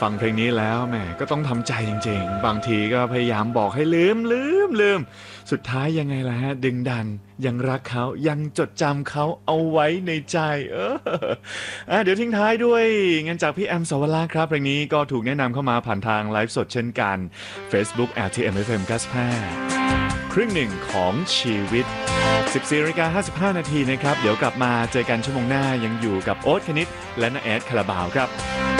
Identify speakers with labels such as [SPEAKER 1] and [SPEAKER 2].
[SPEAKER 1] ฟังเพลงนี้แล้วแหมก็ต้องทำใจจริงๆบางทีก็พยายามบอกให้ลืมสุดท้ายยังไงล่ะฮะดึงดันยังรักเขายังจดจำเขาเอาไว้ในใจเดี๋ยวทิ้งท้ายด้วยงั้นจากพี่แอมสวราครับเพลงนี้ก็ถูกแนะนำเข้ามาผ่านทางไลฟ์สดเช่นกัน Facebook RTM FM 95ครึ่งหนึ่งของชีวิต 14:55 นาทีนะครับเดี๋ยวกลับมาเจอกันชั่วโมงหน้ายังอยู่กับโอ๊ตคณิตและน้าแอดคาราบาวครับ